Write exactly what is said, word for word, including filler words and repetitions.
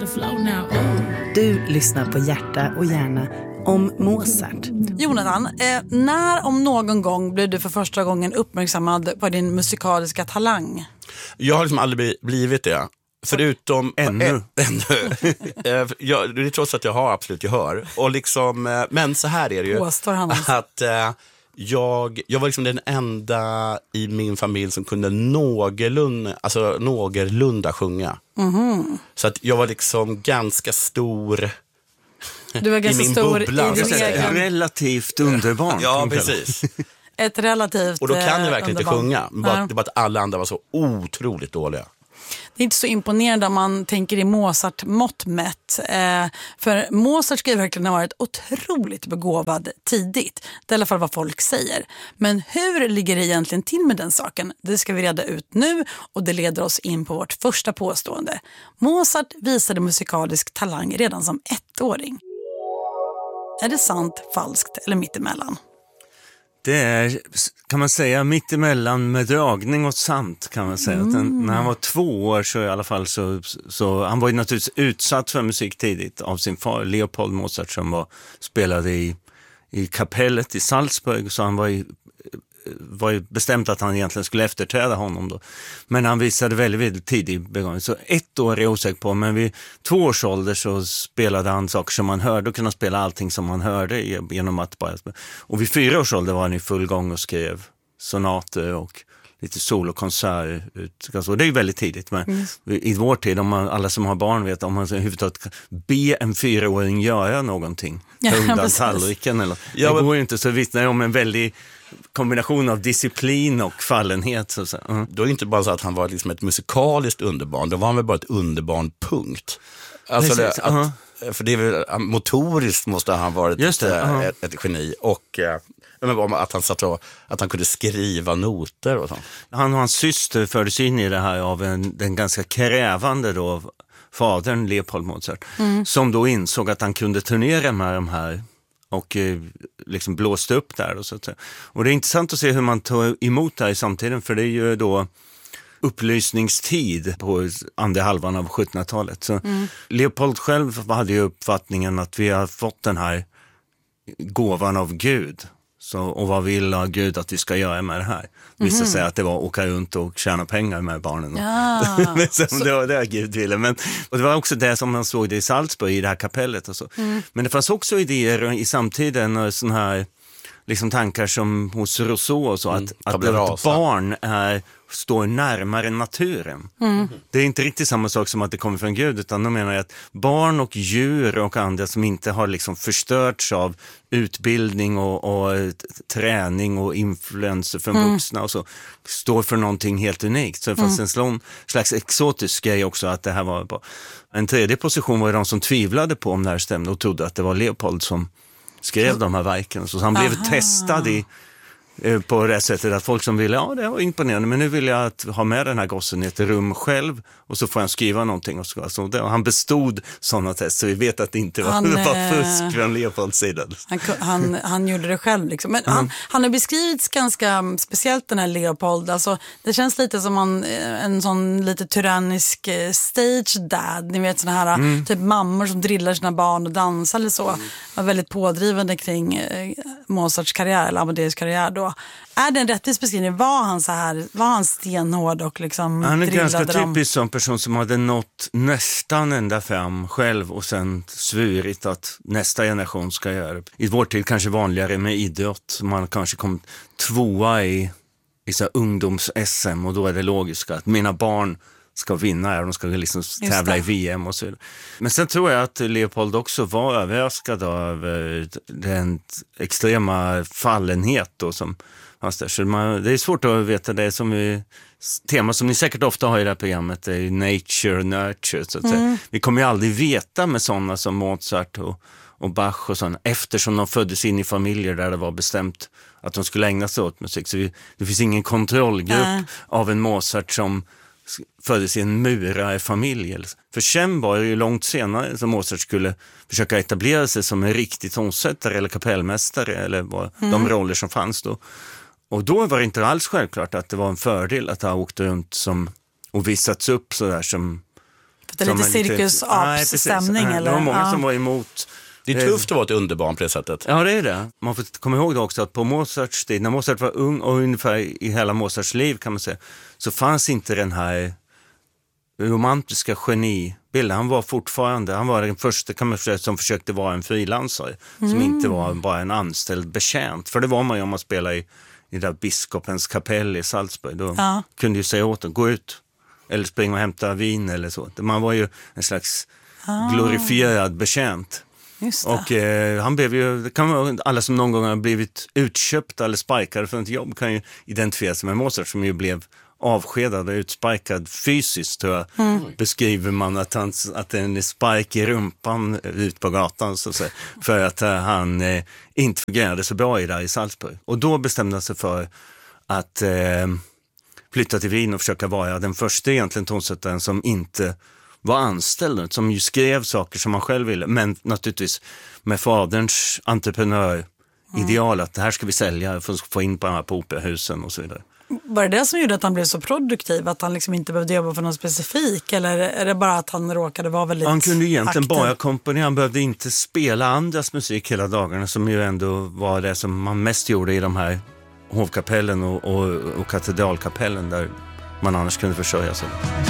flow now. Oh. Du lyssnar på Hjärta och hjärna om Mozart. Jonathan, eh, när om någon gång blev du för första gången uppmärksammad på din musikaliska talang? Jag har liksom aldrig blivit det. Förutom ännu. Ä, ännu. jag, det är trots att jag har absolut gehör. Och liksom, men så här är det ju. Påstår han alltså. Att eh, jag, jag var liksom den enda i min familj som kunde någorlunda, alltså någorlunda sjunga. Mm-hmm. Så att jag var liksom ganska stor. Du var ganska i min stor bubbla. i din egen... Relativt underbarn. Ja, precis. Ett relativt Och då kan jag verkligen inte sjunga. Bara, ja. Det var att alla andra var så otroligt dåliga. Det är inte så imponerande om man tänker i Mozart mått mätt. Eh, för Mozart ska ju verkligen ha varit otroligt begåvad tidigt. Det är i alla fall vad folk säger. Men hur ligger det egentligen till med den saken? Det ska vi reda ut nu och det leder oss in på vårt första påstående. Mozart visade musikalisk talang redan som ettåring. Är det sant, falskt eller mittemellan? Det är, kan man säga, mittemellan med dragning och sant, kan man säga. Mm. Att den, när han var två år så i alla fall så, så han var ju naturligtvis utsatt för musik tidigt av sin far Leopold Mozart, som var, spelade i, i kapellet i Salzburg, så han var ju var ju bestämt att han egentligen skulle efterträda honom då. Men han visade väldigt, väldigt tidig begåvning. Så ett år är jag osäker på, men vid två års ålder så spelade han saker som man hörde och kunde spela allting som man hörde genom att bara spela. Och vid fyra års ålder var han i full gång och skrev sonater och lite solokonsert ut. Alltså, det är ju väldigt tidigt, men mm. i vår tid, om man, alla som har barn vet, om man överhuvudtaget kan be en fyraåring göra någonting, ta undan tallriken eller, ja, det går ju inte, så vittnar det om en väldigt kombination av disciplin och fallenhet. Så, så. Uh. Då är det inte bara så att han var liksom ett musikaliskt underbarn, då var han väl bara ett underbarn, punkt. Alltså det, att, uh-huh. För det är väl, motoriskt måste han ha varit Just det, uh-huh. ett, ett geni, och men att han satt och, att han kunde skriva noter och sånt. Han och hans syster fördes in i det här av en, den ganska krävande då fadern Leopold Mozart, mm. som då insåg att han kunde turnera med de här och eh, liksom blåste upp där och så att säga. Och det är intressant att se hur man tar emot det här i samtiden, för det är ju då upplysningstid på andra halvan av sjuttonhundratalet. Så mm. Leopold själv hade ju uppfattningen att vi har fått den här gåvan av Gud. Så, och vad vill Gud att vi ska göra med det här? Vissa mm. säger att det var att åka runt och tjäna pengar med barnen. Ja. Men sen, det var det Gud ville. Men, och det var också det som man såg det i Salzburg, i det här kapellet och så. Mm. Men det fanns också idéer i samtiden och sån här liksom tankar som hos Rousseau och så, mm. att, att ett barn är, står närmare naturen. Mm. Det är inte riktigt samma sak som att det kommer från Gud, utan de menar att barn och djur och andra som inte har liksom förstörts av utbildning och, och träning och influenser från mm. vuxna och så, står för någonting helt unikt. Så det fanns mm. en slags exotisk grej också att det här var bra. En tredje position var de som tvivlade på om det här stämde och trodde att det var Leopold som skrev de här verken. Så han blev Aha. testad i, på det sättet att folk som ville, ja det var imponerande, men nu vill jag att ha med den här gossen i ett rum själv och så får han skriva någonting. Och så, alltså, det, och han bestod sådana test, så vi vet att det inte var, han, det var fusk från Leopolds sida. Han, han, han gjorde det själv liksom. Men mm. han, han har beskrivits ganska speciellt, den här Leopold. Alltså, det känns lite som en, en sån lite tyrannisk stage dad. Ni vet såna här mm. typ mammor som drillar sina barn och dansar eller så. Mm. Var väldigt pådrivande kring eh, Mozarts karriär eller Amadeus karriär då. Är det en rättvis beskrivning? Var han så här, var han stenhård och liksom han är ganska dem? Typisk som person som hade nått nästan ända fram själv och sen svurit att nästa generation ska göra det. I vår tid kanske vanligare med idrott. Man kanske kom tvåa i, i så ungdoms-S M och då är det logiskt att mina barn ska vinna här, de ska liksom tävla i V M och så vidare. Men sen tror jag att Leopold också var överraskad av den extrema fallenhet då som fanns där. Så man, det är svårt att veta det som vi, tema som ni säkert ofta har i det här programmet, det är nature och nurture. Så att mm. säga. Vi kommer ju aldrig veta med sådana som Mozart och, och Bach och sådana, eftersom de föddes in i familjer där det var bestämt att de skulle ägna sig åt musik. Så vi, det finns ingen kontrollgrupp äh. av en Mozart som föddes i en murarfamilj. För sen var det ju långt senare som Mozart skulle försöka etablera sig som en riktig tonsättare eller kapellmästare eller vad, mm. de roller som fanns då. Och då var det inte alls självklart att det var en fördel att ha åkt runt som, och visats upp så där som haft det lite cirkusapsstämning. Det eller? var många ja. som var emot. Det är tufft att vara ett underbarn på det sättet. Ja, det är det. Man får komma ihåg det också att på Mozarts tid, när Mozart var ung och ungefär i hela Mozarts liv kan man säga, så fanns inte den här romantiska genibilden. Han var fortfarande, han var den första kan man säga, som försökte vara en frilansare, mm. som inte var bara en anställd betjänt. För det var man ju om man spelade i, i där biskopens kapell i Salzburg. Då ja. kunde ju säga åt dem, gå ut eller springa och hämta vin eller så. Man var ju en slags ah. glorifierad betjänt. Och eh, han blev ju, det kan vara alla som någon gång har blivit utköpta eller sparkade från ett jobb kan ju identifiera sig med Mozart, som ju blev avskedad och utsparkad fysiskt, tror jag. Mm. Beskriver man att, han, att en spark i rumpan ut på gatan så att säga, för att uh, han uh, inte fungerade så bra i där i Salzburg. Och då bestämde han sig för att uh, flytta till Wien och försöka vara den första egentligen tonsättaren som inte var anställd, som ju skrev saker som han själv ville, men naturligtvis med faderns entreprenörideal mm. att det här ska vi sälja för att få in på, på operahusen och så vidare. Var det det som gjorde att han blev så produktiv, att han liksom inte behövde jobba för någon specifik, eller är det bara att han råkade vara väldigt Han kunde egentligen aktiv? bara komponera, han behövde inte spela andras musik hela dagarna, som ju ändå var det som man mest gjorde i de här hovkapellen och, och, och katedralkapellen där man annars kunde försörja sig.